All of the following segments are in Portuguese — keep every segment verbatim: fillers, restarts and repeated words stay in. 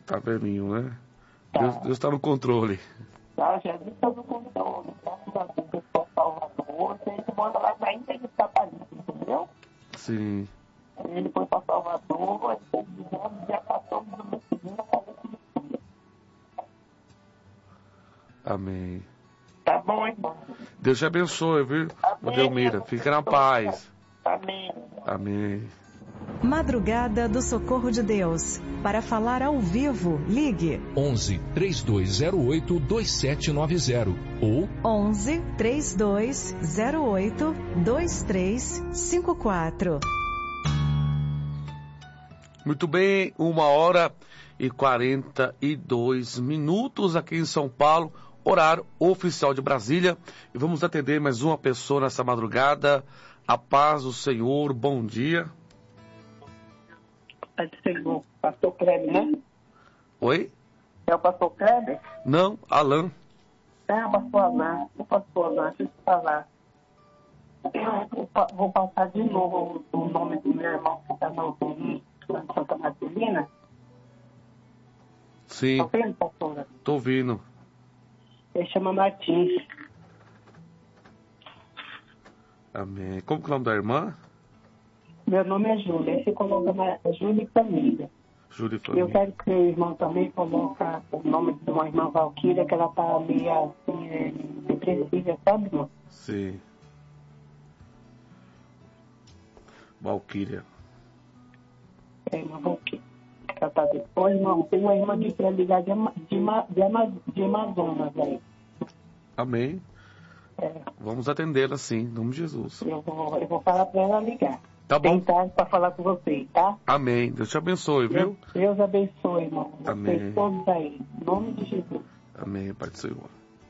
Tá vermelho, né? Tá. Deus, Deus tá no controle. Tá, Jesus está no controle. Graças a Deus, eu sou Salvador. Ele manda lá pra Índia de Catalina, entendeu? Sim. Ele foi para Salvador, ele foi dizendo, dia quatorze do mês seguinte, a dia. Amém. Tá bom, irmão? Deus te abençoe, viu? Amém. Delmira, fica na paz. Amém. Amém. Madrugada do Socorro de Deus. Para falar ao vivo, ligue onze, três dois zero oito, dois sete nove zero ou onze, três dois zero oito, dois três cinco quatro. Muito bem, uma hora e quarenta e dois minutos aqui em São Paulo, horário oficial de Brasília. E vamos atender mais uma pessoa nessa madrugada. A paz do Senhor, bom dia. É do Senhor, pastor Kleber, né? Oi? É o pastor Kleber? Não, Alan. É o pastor Alain. O pastor Alain, deixa eu te falar. Eu vou passar de novo o nome do meu irmão que está na U T I, lá em Santa Marcelina. Sim. Tá vendo, pastora? Tô ouvindo. Ele chama Martins. Amém. Como que é o nome da irmã? Meu nome é Júlia. Aí você coloca Júlia e Família. Júlia Eu Família. quero que o irmão também coloque o nome de uma irmã Valquíria, que ela tá meio assim, é, depressiva, sabe, irmão? Sim. Valquíria. É, irmã Valquíria. Ela tá depois, irmão. Tem uma irmã que quer ligar de, Ama- de, Ama- de, Ama- de Amazonas aí. Amém. É, Vamos atendê-la sim, em nome de Jesus. eu, vou, eu vou falar pra ela ligar. Tá bom. Tentar pra falar com vocês, tá? Amém. Deus te abençoe, viu? Deus, Deus abençoe, irmão. Vocês Amém. todos aí. Em nome de Jesus. Amém, Pai do Senhor.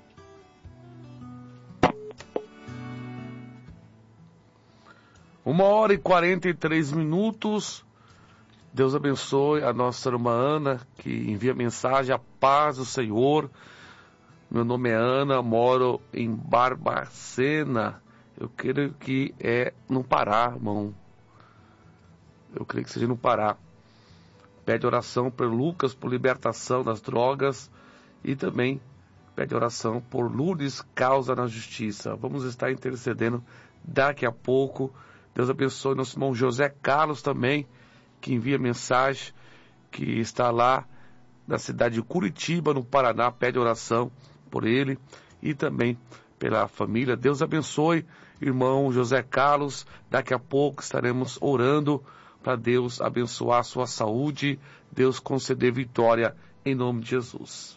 Uma hora e quarenta e três minutos. Deus abençoe a nossa irmã Ana, que envia mensagem, a paz do Senhor. Meu nome é Ana, moro em Barbacena. Eu creio que é no Pará, irmão. Eu creio que seja no Pará. Pede oração por Lucas, por libertação das drogas. E também pede oração por Lourdes, causa na justiça. Vamos estar intercedendo daqui a pouco. Deus abençoe nosso irmão José Carlos também, que envia mensagem, que está lá na cidade de Curitiba, no Paraná. Pede oração por ele e também pela família. Deus abençoe, irmão José Carlos. Daqui a pouco estaremos orando para Deus abençoar a sua saúde, Deus conceder vitória em nome de Jesus.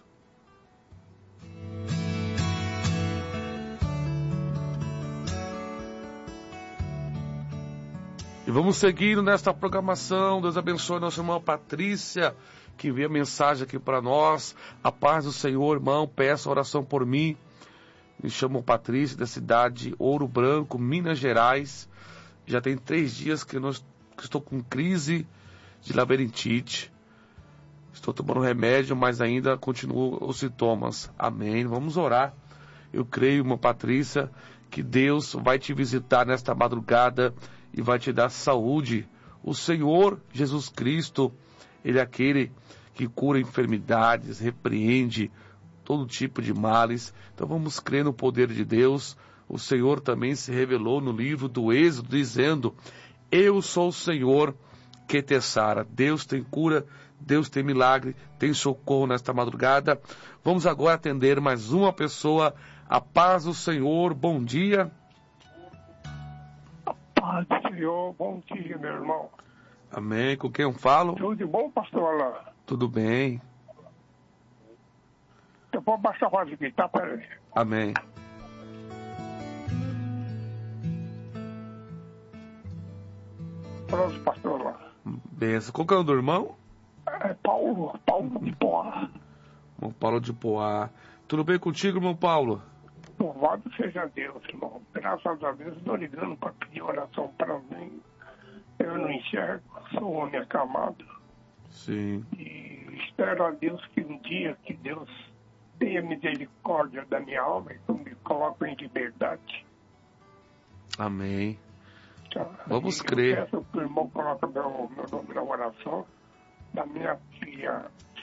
E vamos seguindo nesta programação. Deus abençoe nossa irmã Patrícia, que envia mensagem aqui para nós. A paz do Senhor, irmão, peça oração por mim. Me chamo Patrícia, da cidade de Ouro Branco, Minas Gerais. Já tem três dias que, nós, que estou com crise de labirintite. Estou tomando remédio, mas ainda continuam os sintomas. Amém. Vamos orar. Eu creio, irmã Patrícia, que Deus vai te visitar nesta madrugada e vai te dar saúde. O Senhor Jesus Cristo, Ele é aquele que cura enfermidades, repreende todo tipo de males. Então vamos crer no poder de Deus. O Senhor também se revelou no livro do Êxodo, dizendo: eu sou o Senhor que te sara. Deus tem cura, Deus tem milagre, tem socorro nesta madrugada. Vamos agora atender mais uma pessoa. A paz do Senhor, bom dia. Paz do Senhor, bom dia, meu irmão. Amém. Com quem eu falo? Tudo de bom, pastor Alain? Tudo bem. Eu vou baixar a voz aqui, tá? Peraí. Amém. Pronto, pastor Alain. Benção. Qual que é o nome do irmão? É Paulo, Paulo de Poá. Irmão Paulo de Poá. Tudo bem contigo, irmão Paulo? Louvado seja Deus, irmão. Graças a Deus, estou ligando para pedir oração para mim. Eu não enxergo, sou um homem acamado. Sim. E espero a Deus que um dia que Deus tenha misericórdia da minha alma e que me coloque em liberdade. Amém. Tá? Vamos E crer. Eu peço que o irmão coloque meu, meu nome na oração da minha filha